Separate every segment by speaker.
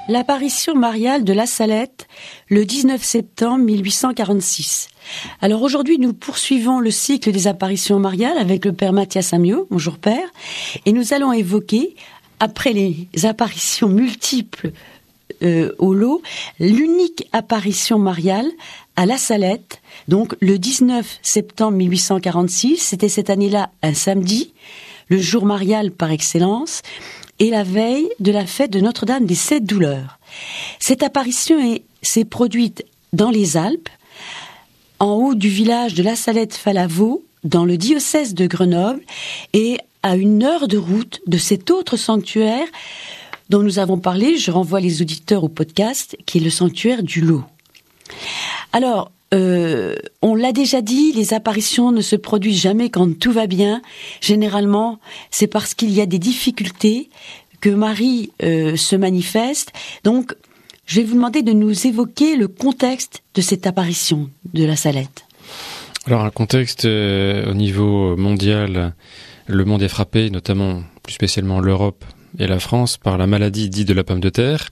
Speaker 1: L'apparition mariale de La Salette, le 19 septembre 1846. Alors aujourd'hui, nous poursuivons le cycle des apparitions mariales avec le père Mathias Amiot. Bonjour père. Et nous allons évoquer, après les apparitions multiples au lot, l'unique apparition mariale à La Salette, donc le 19 septembre 1846. C'était cette année-là un samedi, le jour marial par excellence, et la veille de la fête de Notre-Dame des Sept Douleurs. Cette apparition s'est produite dans les Alpes, en haut du village de La Salette-Falavo, dans le diocèse de Grenoble, et à 1 heure de route de cet autre sanctuaire dont nous avons parlé. Je renvoie les auditeurs au podcast, qui est le sanctuaire du Lot. Alors, on l'a déjà dit, les apparitions ne se produisent jamais quand tout va bien. Généralement, c'est parce qu'il y a des difficultés que Marie se manifeste. Donc, je vais vous demander de nous évoquer le contexte de cette apparition de La Salette.
Speaker 2: Alors, un contexte au niveau mondial, le monde est frappé, notamment plus spécialement l'Europe et la France, par la maladie dite de la pomme de terre,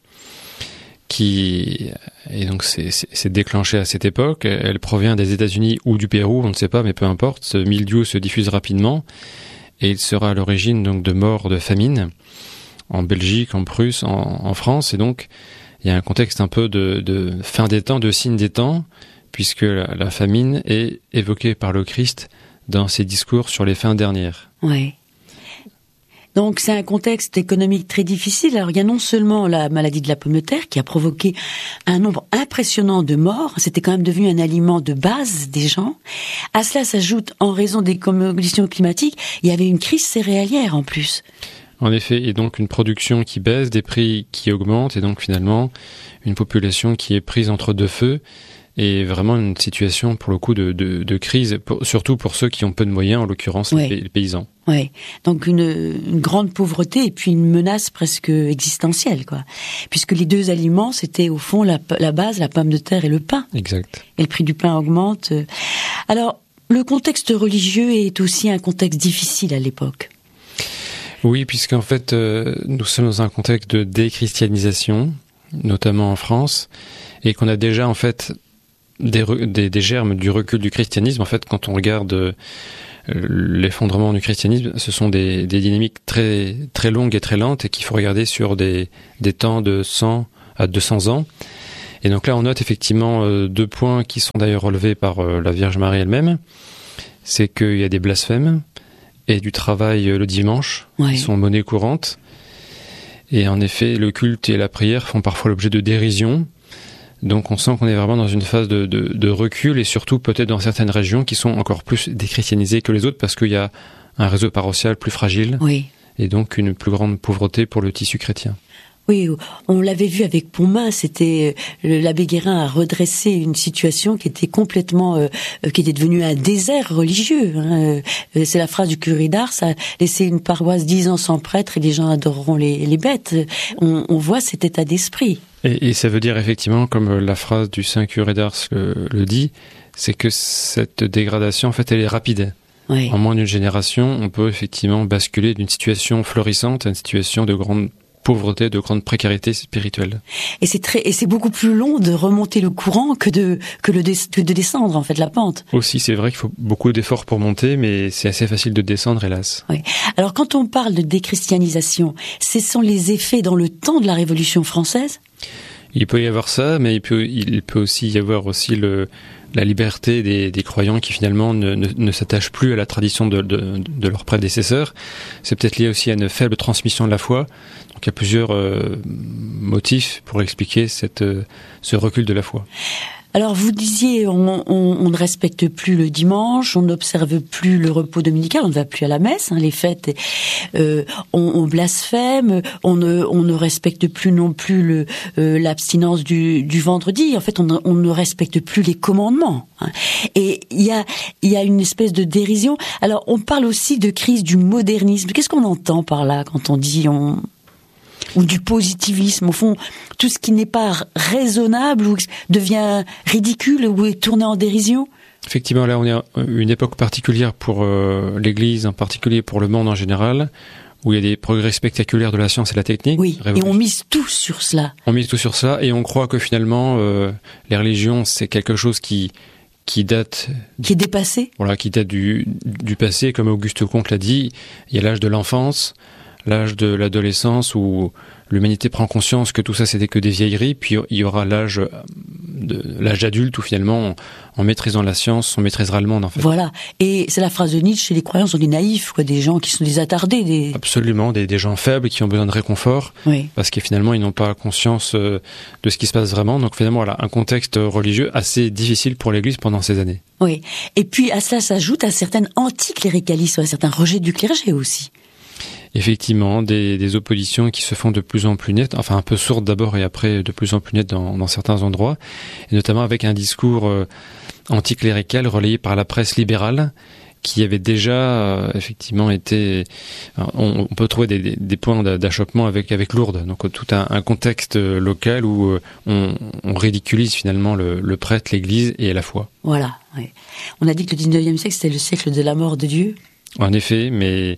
Speaker 2: et donc c'est déclenché à cette époque. Elle provient des États-Unis ou du Pérou, on ne sait pas, mais peu importe. Ce mildiou se diffuse rapidement et il sera à l'origine donc de morts de famine en Belgique, en Prusse, en France. Et donc il y a un contexte un peu de fin des temps, de signe des temps, puisque la famine est évoquée par le Christ dans ses discours sur les fins dernières.
Speaker 1: Oui. Donc c'est un contexte économique très difficile. Alors il y a non seulement la maladie de la pomme de terre qui a provoqué un nombre impressionnant de morts, c'était quand même devenu un aliment de base des gens. À cela s'ajoute, en raison des conditions climatiques, il y avait une crise céréalière en plus.
Speaker 2: En effet, et donc une production qui baisse, des prix qui augmentent, et donc finalement une population qui est prise entre deux feux, et vraiment une situation pour le coup de crise, surtout pour ceux qui ont peu de moyens, en l'occurrence les paysans.
Speaker 1: Oui, donc une grande pauvreté et puis une menace presque existentielle, quoi. Puisque les deux aliments, c'était au fond la base, la pomme de terre et le pain.
Speaker 2: Exact.
Speaker 1: Et le prix du pain augmente. Alors, le contexte religieux est aussi un contexte difficile à l'époque.
Speaker 2: Oui, puisqu'en fait, nous sommes dans un contexte de déchristianisation, notamment en France, et qu'on a déjà en fait des germes du recul du christianisme. En fait, quand on regarde l'effondrement du christianisme, ce sont des dynamiques très très longues et très lentes, et qu'il faut regarder sur des temps de 100 à 200 ans. Et donc là, on note effectivement 2 points qui sont d'ailleurs relevés par la Vierge Marie elle-même. C'est qu'il y a des blasphèmes et du travail le dimanche, qui sont monnaie courante. Et en effet, le culte et la prière font parfois l'objet de dérision. Donc on sent qu'on est vraiment dans une phase de recul, et surtout peut-être dans certaines régions qui sont encore plus déchristianisées que les autres, parce qu'il y a un réseau paroissial plus fragile, et donc une plus grande pauvreté pour le tissu chrétien.
Speaker 1: Oui, on l'avait vu avec Pontmain, c'était l'abbé Guérin a redressé une situation qui était complètement, qui était devenue un désert religieux. Hein. C'est la phrase du curé d'Ars, a laissé une paroisse 10 ans sans prêtre et les gens adoreront les bêtes. On voit cet état d'esprit.
Speaker 2: Et ça veut dire effectivement, comme la phrase du saint curé d'Ars le dit, c'est que cette dégradation, en fait, elle est rapide.
Speaker 1: Oui.
Speaker 2: En moins d'une génération, on peut effectivement basculer d'une situation florissante à une situation de grande pauvreté, de grande précarité spirituelle. Et
Speaker 1: c'est beaucoup plus long de remonter le courant que de descendre, en fait, la pente.
Speaker 2: Aussi, c'est vrai qu'il faut beaucoup d'efforts pour monter, mais c'est assez facile de descendre, hélas.
Speaker 1: Oui. Alors, quand on parle de déchristianisation, ce sont les effets dans le temps de la Révolution française?
Speaker 2: Il peut y avoir ça, mais il peut aussi y avoir aussi la liberté des croyants qui finalement ne s'attachent plus à la tradition de leurs prédécesseurs. C'est peut-être lié aussi à une faible transmission de la foi. Donc il y a plusieurs motifs pour expliquer ce recul de la foi.
Speaker 1: Alors vous disiez, on ne respecte plus le dimanche, on n'observe plus le repos dominical, on ne va plus à la messe, les fêtes, on blasphème, on ne respecte plus non plus l'abstinence du vendredi. En fait, on ne respecte plus les commandements. Et il y a une espèce de dérision. Alors on parle aussi de crise du modernisme. Qu'est-ce qu'on entend par là quand on dit ou du positivisme, au fond, tout ce qui n'est pas raisonnable ou devient ridicule ou est tourné en dérision?
Speaker 2: Effectivement, là, on est à une époque particulière pour l'Église, en particulier pour le monde en général, où il y a des progrès spectaculaires de la science et de la technique.
Speaker 1: Oui, et on mise tout sur cela.
Speaker 2: On mise tout sur cela, et on croit que finalement, les religions, c'est quelque chose qui date...
Speaker 1: Qui est dépassé.
Speaker 2: Voilà, qui date du passé, comme Auguste Comte l'a dit. Il y a l'âge de l'enfance, l'âge de l'adolescence, où l'humanité prend conscience que tout ça, c'était que des vieilleries, puis il y aura l'âge adulte, où finalement, en maîtrisant la science, on maîtrisera le monde, en fait.
Speaker 1: Voilà. Et c'est la phrase de Nietzsche, les croyants sont des naïfs, quoi, des gens qui sont des attardés.
Speaker 2: Absolument, des gens faibles qui ont besoin de réconfort,
Speaker 1: oui.
Speaker 2: Parce que finalement, ils n'ont pas conscience de ce qui se passe vraiment. Donc finalement, voilà, un contexte religieux assez difficile pour l'Église pendant ces années.
Speaker 1: Oui. Et puis à cela s'ajoute un certain anticléricalisme, un certain rejet du clergé aussi.
Speaker 2: Effectivement, des oppositions qui se font de plus en plus nettes, enfin un peu sourdes d'abord et après de plus en plus nettes dans certains endroits, et notamment avec un discours anticlérical relayé par la presse libérale, qui avait déjà effectivement été... On peut trouver des points d'achoppement avec Lourdes, donc tout un contexte local où on ridiculise finalement le prêtre, l'Église et la foi.
Speaker 1: Voilà, oui. On a dit que le 19e siècle, c'était le siècle de la mort de Dieu.
Speaker 2: En effet, mais...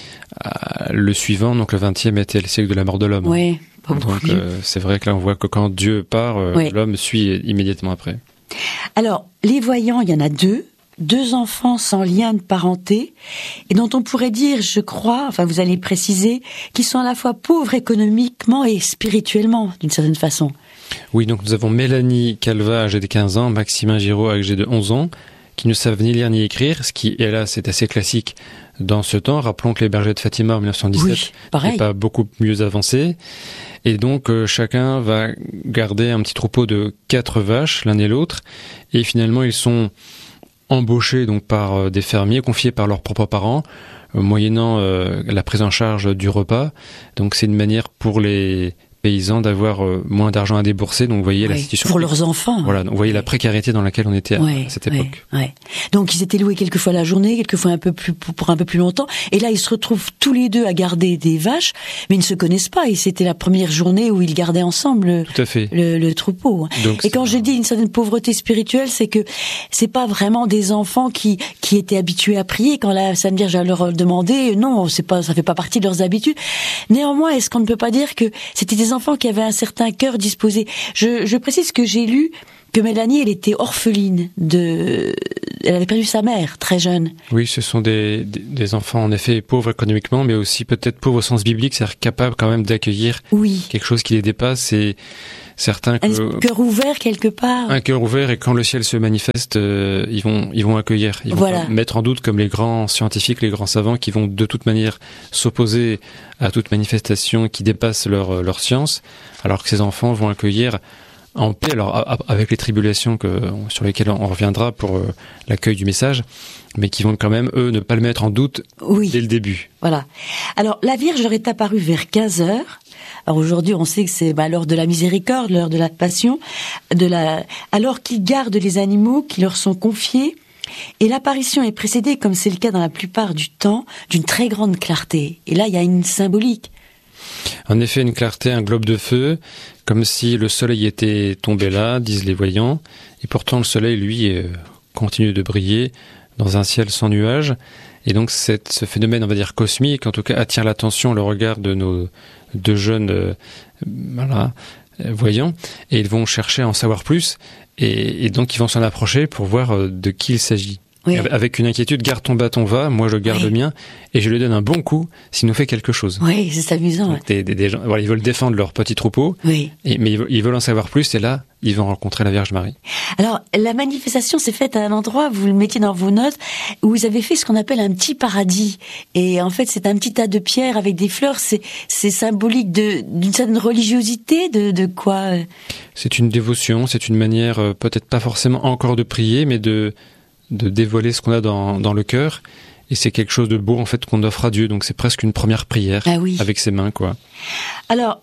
Speaker 2: le suivant, donc le 20e, était le siècle de la mort de l'homme.
Speaker 1: Oui,
Speaker 2: donc c'est vrai que là on voit que quand Dieu part, oui. L'homme suit immédiatement après.
Speaker 1: Alors, les voyants, il y en a deux enfants sans lien de parenté, et dont on pourrait dire, je crois, enfin vous allez préciser, qu'ils sont à la fois pauvres économiquement et spirituellement, d'une certaine façon.
Speaker 2: Oui, donc nous avons Mélanie Calva, âgée de 15 ans, Maximin Giraud, âgé de 11 ans, qui ne savent ni lire ni écrire, ce qui, hélas, c'est assez classique dans ce temps. Rappelons que les bergers de Fatima en 1917 n'est pas beaucoup mieux avancé. Et donc, chacun va garder un petit troupeau de 4 vaches, l'un et l'autre. Et finalement, ils sont embauchés donc par des fermiers, confiés par leurs propres parents, moyennant la prise en charge du repas. Donc, c'est une manière pour les paysans d'avoir moins d'argent à débourser, donc vous voyez la situation
Speaker 1: pour leurs enfants.
Speaker 2: Voilà, donc vous voyez la précarité dans laquelle on était à cette époque.
Speaker 1: Donc ils étaient loués quelquefois la journée, quelquefois un peu plus pour un peu plus longtemps, et là ils se retrouvent tous les deux à garder des vaches, mais ils ne se connaissent pas, et c'était la première journée où ils gardaient ensemble
Speaker 2: tout à fait.
Speaker 1: Le troupeau. Donc, et quand je dis une certaine pauvreté spirituelle, c'est que c'est pas vraiment des enfants qui étaient habitués à prier. Quand la Sainte Vierge leur demandait, non, ça fait pas partie de leurs habitudes. Néanmoins, est-ce qu'on ne peut pas dire que c'était des enfants qui avaient un certain cœur disposé? Je précise que j'ai lu que Mélanie, elle était orpheline elle avait perdu sa mère très jeune.
Speaker 2: Oui, ce sont des enfants en effet pauvres économiquement, mais aussi peut-être pauvres au sens biblique, c'est-à-dire capables quand même d'accueillir quelque chose qui les dépasse, et certains
Speaker 1: un cœur ouvert quelque part.
Speaker 2: Un cœur ouvert, et quand le ciel se manifeste, ils vont accueillir. Ils vont pas mettre en doute, comme les grands scientifiques, les grands savants, qui vont de toute manière s'opposer à toute manifestation qui dépasse leur science, alors que ces enfants vont accueillir en paix, alors avec les tribulations sur lesquelles on reviendra pour l'accueil du message, mais qui vont quand même, eux, ne pas le mettre en doute dès le début.
Speaker 1: Voilà. Alors, la Vierge leur est apparue vers 15h. Alors aujourd'hui, on sait que c'est l'heure de la miséricorde, l'heure de la passion, alors qu'ils gardent les animaux qui leur sont confiés. Et l'apparition est précédée, comme c'est le cas dans la plupart du temps, d'une très grande clarté. Et là, il y a une symbolique.
Speaker 2: En effet, une clarté, un globe de feu, comme si le soleil était tombé là, disent les voyants, et pourtant le soleil, lui, continue de briller dans un ciel sans nuages, et donc ce phénomène, on va dire cosmique, en tout cas attire l'attention, le regard de nos deux jeunes voyants, et ils vont chercher à en savoir plus, et donc ils vont s'en approcher pour voir de qui il s'agit. Oui. Avec une inquiétude, garde ton bâton, va, moi je garde le mien, et je lui donne un bon coup s'il nous fait quelque chose.
Speaker 1: Oui, c'est amusant.
Speaker 2: Donc, des gens, voilà, ils veulent défendre leur petit troupeau, mais ils veulent en savoir plus, et là, ils vont rencontrer la Vierge Marie. Alors, la manifestation s'est faite à un endroit, vous le mettiez dans vos notes, où vous avez fait ce qu'on appelle un petit paradis. Et en fait, c'est un petit tas de pierres avec des fleurs, c'est symbolique d'une certaine religiosité, de quoi? C'est une dévotion, c'est une manière, peut-être pas forcément encore de prier, mais de dévoiler ce qu'on a dans le cœur, et c'est quelque chose de beau en fait qu'on offre à Dieu, donc c'est presque une première prière avec ses mains, quoi.
Speaker 1: Alors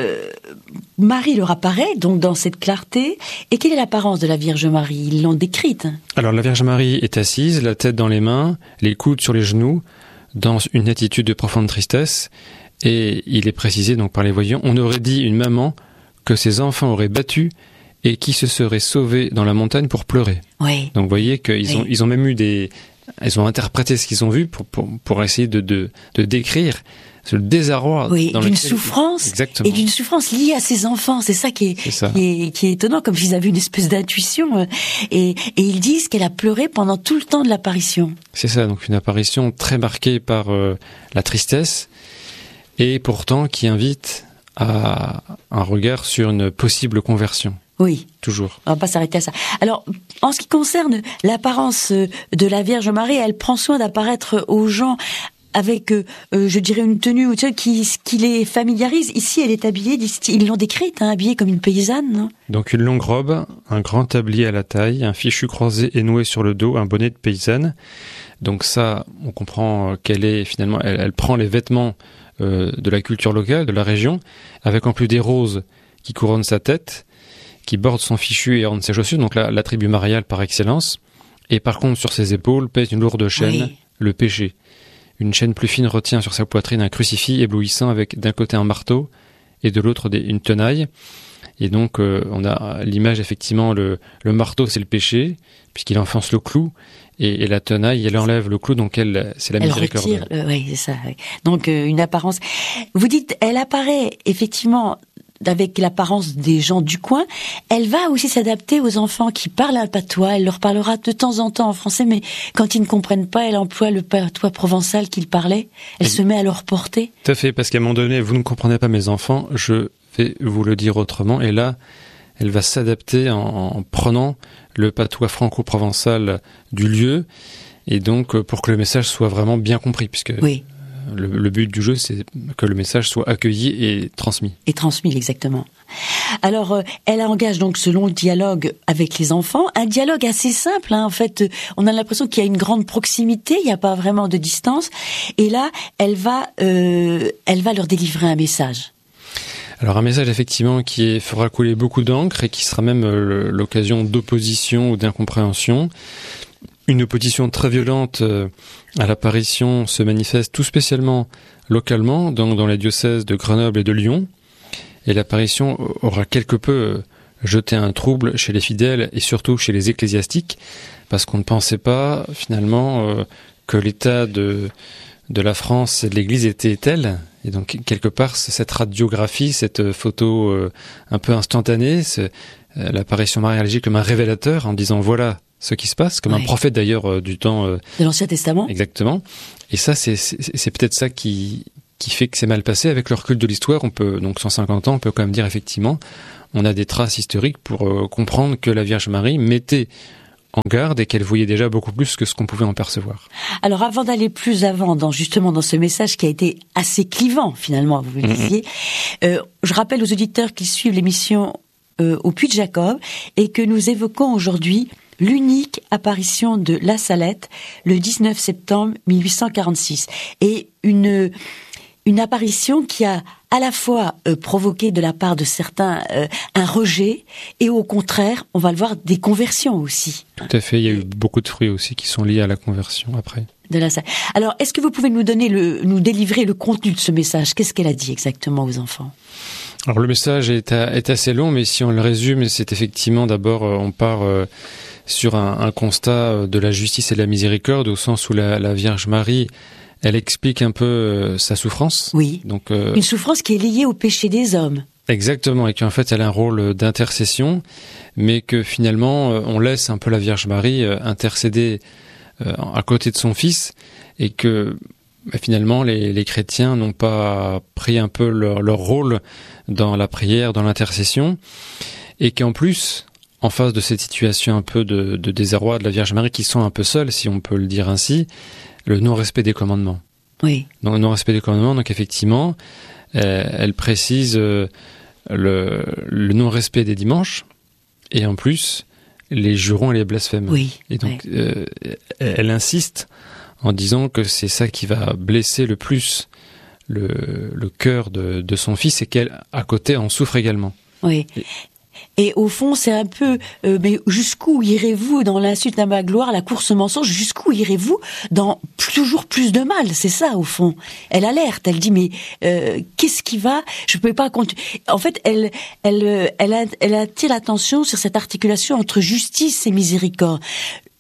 Speaker 1: Marie leur apparaît donc dans cette clarté, et quelle est l'apparence de la Vierge Marie? Ils l'ont décrite.
Speaker 2: Alors la Vierge Marie est assise, la tête dans les mains, les coudes sur les genoux, dans une attitude de profonde tristesse, et il est précisé donc par les voyants, on aurait dit une maman que ses enfants auraient battu et qui se seraient sauvés dans la montagne pour pleurer.
Speaker 1: Oui.
Speaker 2: Donc vous voyez qu'ils ont même eu elles ont interprété ce qu'ils ont vu pour essayer de décrire le désarroi
Speaker 1: d'une souffrance.
Speaker 2: Exactement.
Speaker 1: Et d'une souffrance liée à ses enfants. C'est ça qui est étonnant, comme s'ils avaient une espèce d'intuition. Et ils disent qu'elle a pleuré pendant tout le temps de l'apparition.
Speaker 2: C'est ça, donc une apparition très marquée par la tristesse et pourtant qui invite à un regard sur une possible conversion.
Speaker 1: Oui.
Speaker 2: Toujours.
Speaker 1: On va pas s'arrêter à ça. Alors, en ce qui concerne l'apparence de la Vierge Marie, elle prend soin d'apparaître aux gens avec, je dirais, une tenue qui les familiarise. Ici, elle est habillée, ils l'ont décrite, habillée comme une paysanne, non ?
Speaker 2: Donc une longue robe, un grand tablier à la taille, un fichu croisé et noué sur le dos, un bonnet de paysanne. Donc ça, on comprend qu'elle est finalement, elle prend les vêtements de la culture locale, de la région, avec en plus des roses qui couronnent sa tête, qui bordent son fichu et ornent ses chaussures, donc la tribu mariale par excellence. Et par contre, sur ses épaules pèse une lourde chaîne, le péché. Une chaîne plus fine retient sur sa poitrine un crucifix éblouissant avec d'un côté un marteau et de l'autre une tenaille. Et donc on a l'image effectivement, le marteau c'est le péché puisqu'il enfonce le clou et la tenaille elle enlève le clou, donc c'est la miséricorde.
Speaker 1: Elle retire, oui c'est ça. Oui. Donc une apparence. Vous dites elle apparaît effectivement avec l'apparence des gens du coin, elle va aussi s'adapter aux enfants qui parlent un patois. Elle leur parlera de temps en temps en français, mais quand ils ne comprennent pas, elle emploie le patois provençal qu'ils parlaient. Elle se met à leur porter.
Speaker 2: Tout à fait, parce qu'à un moment donné, vous ne comprenez pas mes enfants, je vais vous le dire autrement. Et là, elle va s'adapter en prenant le patois franco-provençal du lieu, et donc pour que le message soit vraiment bien compris, puisque...
Speaker 1: Oui.
Speaker 2: Le but du jeu, c'est que le message soit accueilli et transmis.
Speaker 1: Et transmis, exactement. Alors, elle engage donc ce long dialogue avec les enfants, un dialogue assez simple. En fait, on a l'impression qu'il y a une grande proximité, il n'y a pas vraiment de distance. Et là, elle va leur délivrer un message.
Speaker 2: Alors un message effectivement qui fera couler beaucoup d'encre et qui sera même l'occasion d'opposition ou d'incompréhension. Une opposition très violente à l'apparition se manifeste tout spécialement localement dans les diocèses de Grenoble et de Lyon. Et l'apparition aura quelque peu jeté un trouble chez les fidèles et surtout chez les ecclésiastiques, parce qu'on ne pensait pas finalement que l'état de la France et de l'Église était tel. Et donc quelque part cette radiographie, cette photo un peu instantanée, l'apparition mariale comme un révélateur en disant voilà ce qui se passe, comme un prophète d'ailleurs du temps
Speaker 1: de l'Ancien Testament.
Speaker 2: Exactement. Et ça, c'est peut-être ça qui fait que c'est mal passé. Avec le recul de l'histoire, on peut, donc 150 ans, on peut quand même dire effectivement, on a des traces historiques pour comprendre que la Vierge Marie mettait en garde et qu'elle voyait déjà beaucoup plus que ce qu'on pouvait en percevoir.
Speaker 1: Alors avant d'aller plus avant dans ce message qui a été assez clivant finalement, vous le disiez, je rappelle aux auditeurs qui suivent l'émission au Puy de Jacob et que nous évoquons aujourd'hui l'unique apparition de La Salette le 19 septembre 1846. Et une apparition qui a à la fois provoqué de la part de certains un rejet et au contraire, on va le voir, des conversions aussi.
Speaker 2: Tout à fait, il y a eu beaucoup de fruits aussi qui sont liés à la conversion après.
Speaker 1: De La Salette. Alors, est-ce que vous pouvez nous délivrer le contenu de ce message ? Qu'est-ce qu'elle a dit exactement aux enfants ?
Speaker 2: Alors le message est assez long, mais si on le résume, c'est effectivement d'abord on part sur un constat de la justice et de la miséricorde, au sens où la Vierge Marie, elle explique un peu sa souffrance.
Speaker 1: Oui,
Speaker 2: donc,
Speaker 1: une souffrance qui est liée au péché des hommes.
Speaker 2: Exactement, et qu'en fait elle a un rôle d'intercession, mais que finalement on laisse un peu la Vierge Marie intercéder à côté de son Fils, et que finalement les chrétiens n'ont pas pris un peu leur rôle dans la prière, dans l'intercession, et qu'en plus, en face de cette situation un peu de désarroi de la Vierge Marie, qui sont un peu seuls, si on peut le dire ainsi, le non-respect des commandements.
Speaker 1: Oui.
Speaker 2: Donc, le non-respect des commandements, donc effectivement, elle précise le non-respect des dimanches, et en plus, les jurons et les blasphèmes.
Speaker 1: Oui.
Speaker 2: Et donc, elle insiste en disant que c'est ça qui va blesser le plus le cœur de son Fils, et qu'elle, à côté, en souffre également.
Speaker 1: Oui. Et au fond, c'est un peu, mais jusqu'où irez-vous dans l'insulte à ma gloire, la course au mensonge, jusqu'où irez-vous dans toujours plus de mal? C'est ça, au fond. Elle alerte, elle dit, mais qu'est-ce qui va? Je ne peux pas continuer. En fait, elle attire l'attention sur cette articulation entre justice et miséricorde.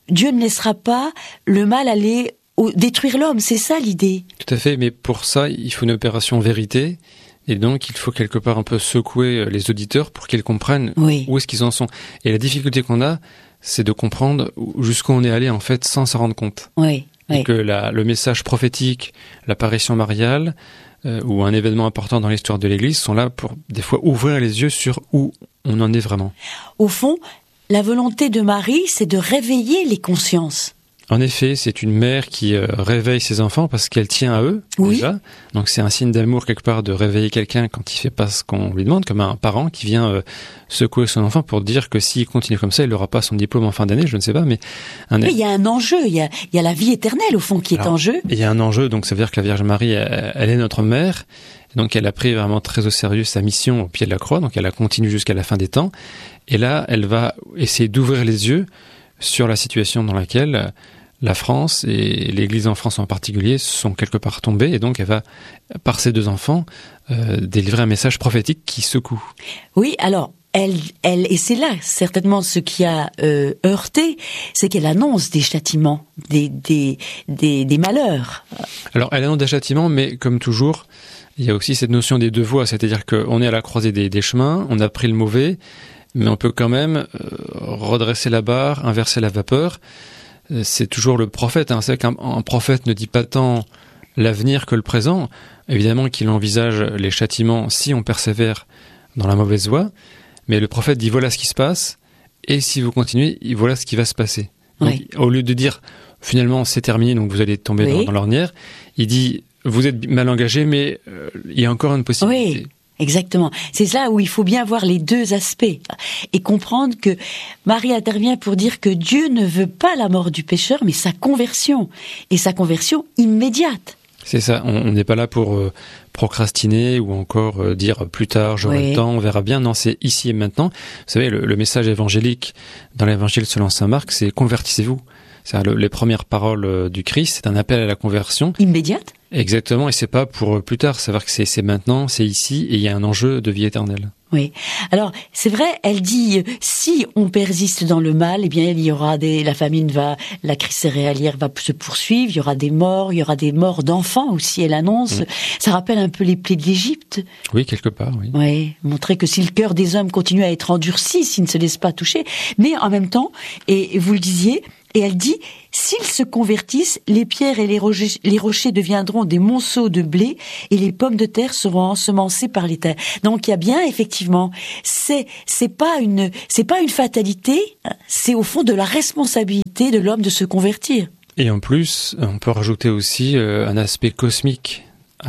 Speaker 1: Dieu ne laissera pas le mal aller détruire l'homme, c'est ça l'idée.
Speaker 2: Tout à fait, mais pour ça, il faut une opération vérité, et donc il faut quelque part un peu secouer les auditeurs pour qu'ils comprennent où est-ce qu'ils en sont. Et la difficulté qu'on a, c'est de comprendre jusqu'où on est allé en fait sans s'en rendre compte. Et que le message prophétique, l'apparition mariale, ou un événement important dans l'histoire de l'Église sont là pour des fois ouvrir les yeux sur où on en est vraiment.
Speaker 1: Au fond, la volonté de Marie, c'est de réveiller les consciences.
Speaker 2: En effet, c'est une mère qui réveille ses enfants parce qu'elle tient à eux, déjà. Donc c'est un signe d'amour quelque part de réveiller quelqu'un quand il fait pas ce qu'on lui demande, comme un parent qui vient secouer son enfant pour dire que s'il continue comme ça, il n'aura pas son diplôme en fin d'année, je ne sais pas, mais...
Speaker 1: il y a un enjeu, il y a la vie éternelle au fond qui est en jeu.
Speaker 2: Il y a un enjeu, donc ça veut dire que la Vierge Marie, elle est notre mère, donc elle a pris vraiment très au sérieux sa mission au pied de la croix, donc elle a continué jusqu'à la fin des temps, et là, elle va essayer d'ouvrir les yeux sur la situation dans laquelle la France et l'Église en France en particulier sont quelque part tombées, et donc elle va, par ses deux enfants, délivrer un message prophétique qui secoue.
Speaker 1: Oui, alors, elle, et c'est là certainement ce qui a heurté, c'est qu'elle annonce des châtiments, des malheurs.
Speaker 2: Alors, elle annonce des châtiments, mais comme toujours, il y a aussi cette notion des deux voies, c'est-à-dire qu'on est à la croisée des chemins, on a pris le mauvais, mais on peut quand même redresser la barre, inverser la vapeur. C'est toujours le prophète. C'est qu'un prophète ne dit pas tant l'avenir que le présent. Évidemment qu'il envisage les châtiments si on persévère dans la mauvaise voie, mais le prophète dit voilà ce qui se passe, et si vous continuez, voilà ce qui va se passer. Donc, au lieu de dire finalement c'est terminé, donc vous allez tomber dans l'ornière, il dit vous êtes mal engagé, mais il y a encore une possibilité.
Speaker 1: Exactement. C'est là où il faut bien voir les deux aspects et comprendre que Marie intervient pour dire que Dieu ne veut pas la mort du pécheur, mais sa conversion, et sa conversion immédiate.
Speaker 2: C'est ça, on n'est pas là pour procrastiner ou encore dire plus tard, j'aurai le temps, on verra bien. Non, c'est ici et maintenant. Vous savez, le message évangélique dans l'évangile selon saint Marc, c'est convertissez-vous. C'est-à-dire les premières paroles du Christ, c'est un appel à la conversion.
Speaker 1: Immédiate.
Speaker 2: Exactement, et c'est pas pour plus tard, savoir que c'est maintenant, c'est ici, et il y a un enjeu de vie éternelle.
Speaker 1: Oui. Alors, c'est vrai, elle dit, si on persiste dans le mal, eh bien, il y aura la famine la crise céréalière va se poursuivre, il y aura des morts d'enfants aussi, elle annonce. Ça rappelle un peu les plaies de l'Égypte.
Speaker 2: Oui, quelque part, oui.
Speaker 1: Oui, montrer que si le cœur des hommes continue à être endurci, s'ils ne se laissent pas toucher, mais en même temps, et vous le disiez, et elle dit, s'ils se convertissent, les pierres et les rochers deviendront des monceaux de blé et les pommes de terre seront ensemencées par les terres. Donc il y a bien, effectivement, c'est pas une fatalité, c'est au fond de la responsabilité de l'homme de se convertir.
Speaker 2: Et en plus, on peut rajouter aussi un aspect cosmique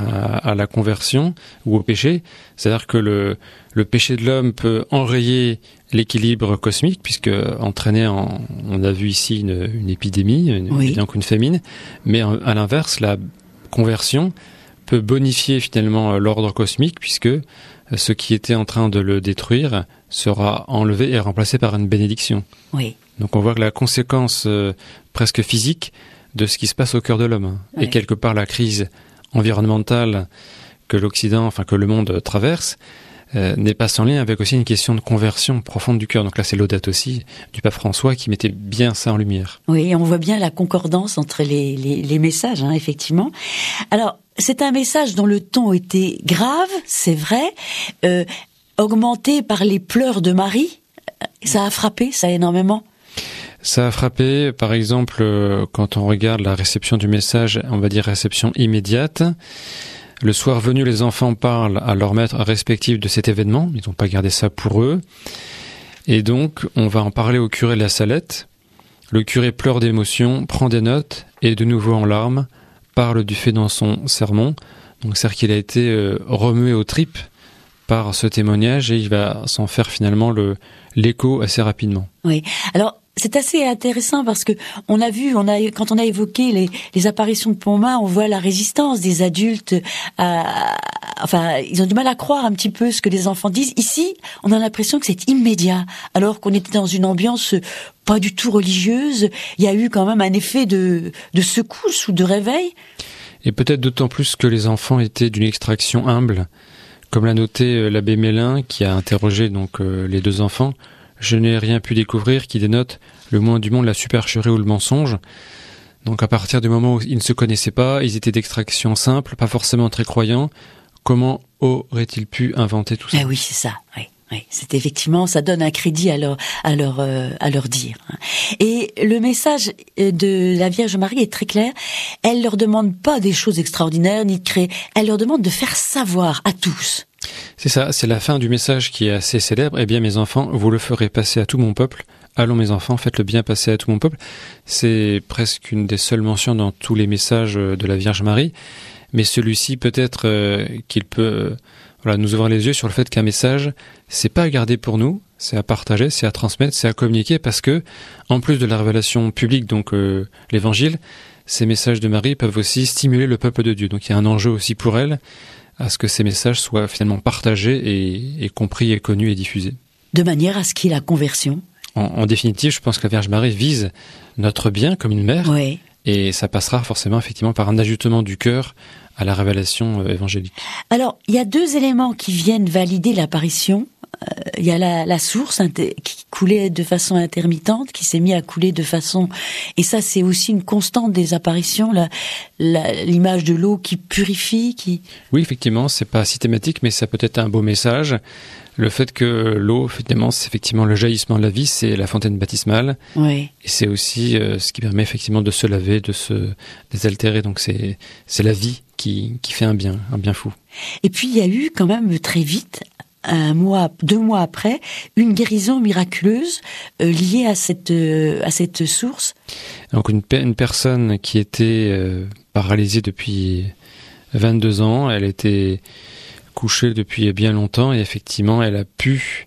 Speaker 2: à la conversion ou au péché, c'est-à-dire que le péché de l'homme peut enrayer l'équilibre cosmique, puisque on a vu ici une épidémie, donc une famine, mais à l'inverse, la conversion peut bonifier finalement l'ordre cosmique, puisque ce qui était en train de le détruire sera enlevé et remplacé par une bénédiction.
Speaker 1: Oui.
Speaker 2: Donc on voit que la conséquence presque physique de ce qui se passe au cœur de l'homme, et quelque part la crise environnementale que que le monde traverse, n'est pas sans lien avec aussi une question de conversion profonde du cœur. Donc là, c'est Laudato Si du pape François qui mettait bien ça en lumière.
Speaker 1: Oui, on voit bien la concordance entre les messages, effectivement. Alors, c'est un message dont le ton était grave, c'est vrai, augmenté par les pleurs de Marie. Ça a frappé, ça énormément.
Speaker 2: Ça a frappé, par exemple, quand on regarde la réception du message, on va dire réception immédiate. Le soir venu, les enfants parlent à leurs maîtres respectifs de cet événement. Ils n'ont pas gardé ça pour eux. Et donc, on va en parler au curé de la Salette. Le curé pleure d'émotion, prend des notes et de nouveau en larmes, parle du fait dans son sermon. Donc, c'est-à-dire qu'il a été remué aux tripes par ce témoignage et il va s'en faire finalement l'écho assez rapidement.
Speaker 1: Oui. Alors, c'est assez intéressant parce que quand on a évoqué les apparitions de Pontmain, on voit la résistance des adultes ils ont du mal à croire un petit peu ce que les enfants disent. Ici, on a l'impression que c'est immédiat, alors qu'on était dans une ambiance pas du tout religieuse. Il y a eu quand même un effet de secousse ou de réveil.
Speaker 2: Et peut-être d'autant plus que les enfants étaient d'une extraction humble, comme l'a noté l'abbé Mélin, qui a interrogé donc les deux enfants. Je n'ai rien pu découvrir qui dénote le moins du monde la supercherie ou le mensonge. Donc à partir du moment où ils ne se connaissaient pas, ils étaient d'extraction simple, pas forcément très croyants, comment auraient-ils pu inventer tout ça?
Speaker 1: Ah oui, c'est ça, oui. Oui, c'est effectivement, ça donne un crédit à leur dire. Et le message de la Vierge Marie est très clair. Elle leur demande pas des choses extraordinaires ni de créer. Elle leur demande de faire savoir à tous.
Speaker 2: C'est ça, c'est la fin du message qui est assez célèbre. Eh bien, mes enfants, vous le ferez passer à tout mon peuple. Allons, mes enfants, faites-le bien passer à tout mon peuple. C'est presque une des seules mentions dans tous les messages de la Vierge Marie. Mais celui-ci, peut-être qu'il peut nous ouvrir les yeux sur le fait qu'un message, c'est pas à garder pour nous, c'est à partager, c'est à transmettre, c'est à communiquer, parce que, en plus de la révélation publique, donc l'évangile, ces messages de Marie peuvent aussi stimuler le peuple de Dieu. Donc il y a un enjeu aussi pour elle, à ce que ces messages soient finalement partagés et compris et connus et diffusés.
Speaker 1: De manière à ce qu'il y ait la conversion.
Speaker 2: En définitive, je pense que la Vierge Marie vise notre bien comme une mère,
Speaker 1: oui.
Speaker 2: Et ça passera forcément effectivement par un ajustement du cœur à la révélation évangélique.
Speaker 1: Alors, il y a deux éléments qui viennent valider l'apparition. Il y a la source qui coulait de façon intermittente, qui s'est mise à couler de façon... Et ça, c'est aussi une constante des apparitions, l'image de l'eau qui purifie, qui...
Speaker 2: Oui, effectivement, c'est pas systématique, mais ça peut être un beau message. Le fait que l'eau, effectivement, c'est effectivement le jaillissement de la vie, c'est la fontaine baptismale.
Speaker 1: Oui.
Speaker 2: Et c'est aussi ce qui permet effectivement de se laver, de se désaltérer. Donc c'est la vie qui fait un bien fou.
Speaker 1: Et puis il y a eu quand même très vite, 2 mois après, une guérison miraculeuse liée à cette source.
Speaker 2: Donc une personne qui était paralysée depuis 22 ans, elle était couchée depuis bien longtemps et effectivement elle a pu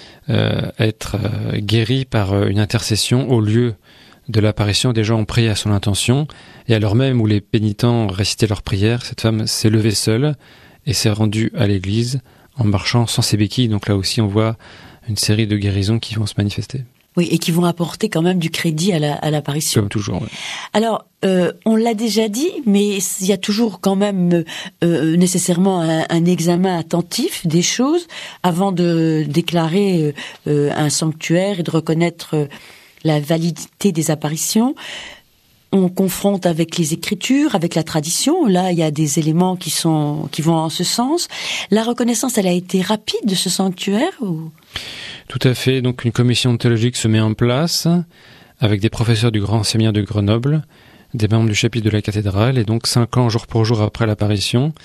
Speaker 2: être guérie par une intercession au lieu de l'apparition. Des gens ont prié à son intention et alors même où les pénitents récitaient leurs prières, cette femme s'est levée seule et s'est rendue à l'église en marchant sans ses béquilles. Donc là aussi on voit une série de guérisons qui vont se manifester.
Speaker 1: Oui, et qui vont apporter quand même du crédit à l'apparition.
Speaker 2: Comme toujours. Oui.
Speaker 1: Alors, on l'a déjà dit, mais il y a toujours quand même nécessairement un examen attentif des choses avant de déclarer un sanctuaire et de reconnaître la validité des apparitions. On confronte avec les Écritures, avec la tradition. Là, il y a des éléments qui vont en ce sens. La reconnaissance, elle a été rapide de ce sanctuaire ou...
Speaker 2: Tout à fait. Donc une commission théologique se met en place avec des professeurs du Grand Séminaire de Grenoble, des membres du chapitre de la cathédrale, et donc 5 ans jour pour jour après l'apparition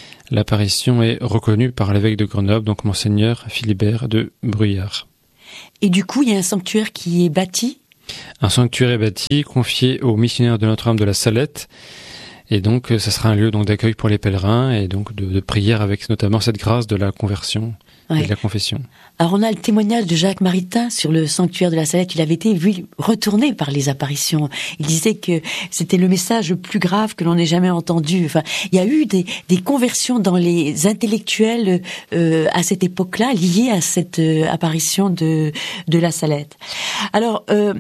Speaker 2: est reconnue par l'évêque de Grenoble, donc Monseigneur Philibert de Bruyères.
Speaker 1: Et du coup, il y a un sanctuaire qui est bâti.
Speaker 2: Un sanctuaire est bâti, confié aux missionnaires de Notre-Dame de la Salette, et donc ça sera un lieu donc d'accueil pour les pèlerins et donc de prière avec notamment cette grâce de la conversion.
Speaker 1: Ouais.
Speaker 2: Et de la confession.
Speaker 1: Alors on a le témoignage de Jacques Maritain sur le sanctuaire de la Salette. Il avait été retourné par les apparitions. Il disait que c'était le message le plus grave que l'on ait jamais entendu. Enfin, il y a eu des conversions dans les intellectuels à cette époque-là liées à cette apparition de la Salette. Alors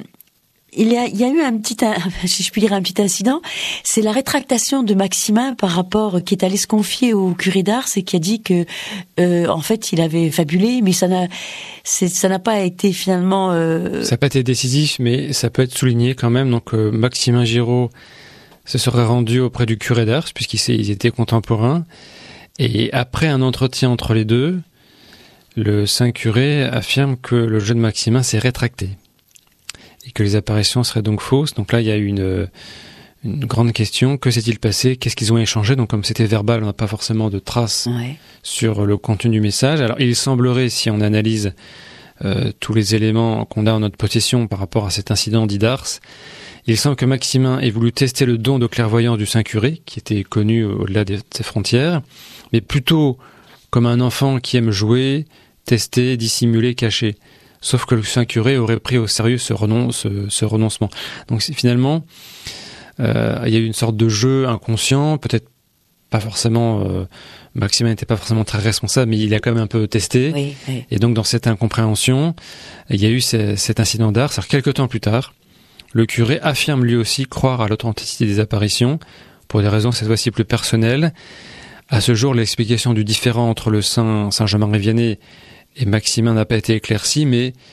Speaker 1: il y a eu si je puis dire, un petit incident. C'est la rétractation de Maximin par rapport, qui est allé se confier au curé d'Ars et qui a dit que, en fait, il avait fabulé, mais ça n'a pas été finalement.
Speaker 2: Ça n'a pas été décisif, mais ça peut être souligné quand même. Donc, Maximin Giraud se serait rendu auprès du curé d'Ars puisqu'ils étaient contemporains. Et après un entretien entre les deux, le saint curé affirme que le jeune Maximin s'est rétracté. Et que les apparitions seraient donc fausses. Donc là, il y a une grande question. Que s'est-il passé? Qu'est-ce qu'ils ont échangé? Donc comme c'était verbal, on n'a pas forcément de traces sur le contenu du message. Alors il semblerait, si on analyse tous les éléments qu'on a en notre possession par rapport à cet incident dit d'Ars, il semble que Maximin ait voulu tester le don de clairvoyance du Saint-Curé, qui était connu au-delà de ses frontières, mais plutôt comme un enfant qui aime jouer, tester, dissimuler, cacher. Sauf que le Saint-Curé aurait pris au sérieux ce renoncement. Donc finalement, il y a eu une sorte de jeu inconscient, peut-être pas forcément... Maximin n'était pas forcément très responsable, mais il a quand même un peu testé. Oui. Et donc dans cette incompréhension, il y a eu cet incident d'Ars. Alors quelques temps plus tard, le curé affirme lui aussi croire à l'authenticité des apparitions, pour des raisons cette fois-ci plus personnelles. À ce jour, l'explication du différend entre le Saint Jean-Marie Vianney et Maximin n'a pas été éclairci, mais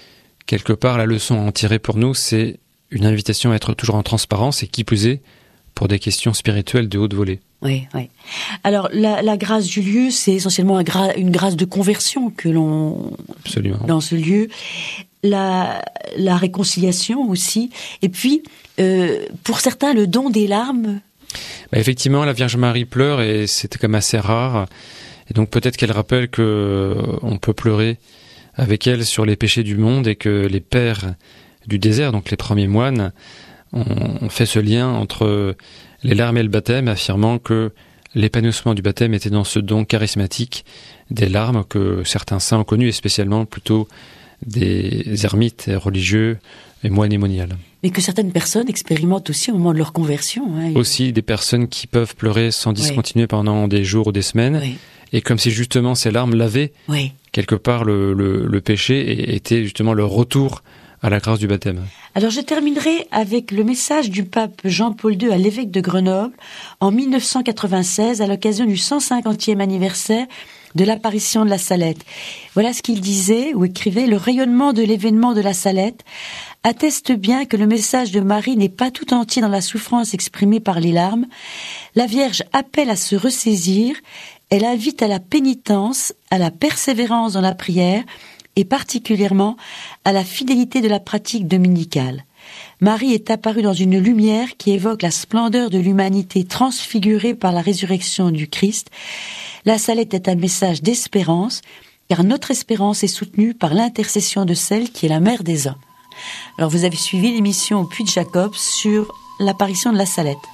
Speaker 2: quelque part, la leçon à en tirer pour nous, c'est une invitation à être toujours en transparence, et qui plus est, pour des questions spirituelles de haute volée.
Speaker 1: Oui, oui. Alors, la grâce du lieu, c'est essentiellement une grâce de conversion que l'on...
Speaker 2: Absolument.
Speaker 1: Dans ce lieu. La réconciliation aussi. Et puis, pour certains, le don des larmes.
Speaker 2: Effectivement, la Vierge Marie pleure, et c'était comme assez rare. Et donc peut-être qu'elle rappelle que on peut pleurer avec elle sur les péchés du monde, et que les pères du désert, donc les premiers moines, ont fait ce lien entre les larmes et le baptême, affirmant que l'épanouissement du baptême était dans ce don charismatique des larmes que certains saints ont connu, et spécialement plutôt des ermites religieux et moines et moniales.
Speaker 1: Mais que certaines personnes expérimentent aussi au moment de leur conversion.
Speaker 2: Aussi des personnes qui peuvent pleurer sans discontinuer pendant des jours ou des semaines, et comme si justement ces larmes lavaient quelque part le péché, et étaient justement le retour à la grâce du baptême.
Speaker 1: Alors je terminerai avec le message du pape Jean-Paul II à l'évêque de Grenoble en 1996 à l'occasion du 150e anniversaire de l'apparition de la Salette. Voilà ce qu'il disait ou écrivait: le rayonnement de l'événement de la Salette atteste bien que le message de Marie n'est pas tout entier dans la souffrance exprimée par les larmes. La Vierge appelle à se ressaisir, elle invite à la pénitence, à la persévérance dans la prière, et particulièrement à la fidélité de la pratique dominicale. Marie est apparue dans une lumière qui évoque la splendeur de l'humanité transfigurée par la résurrection du Christ. La Salette est un message d'espérance, car notre espérance est soutenue par l'intercession de celle qui est la mère des hommes. Alors vous avez suivi l'émission au Puy de Jacob sur l'apparition de la Salette.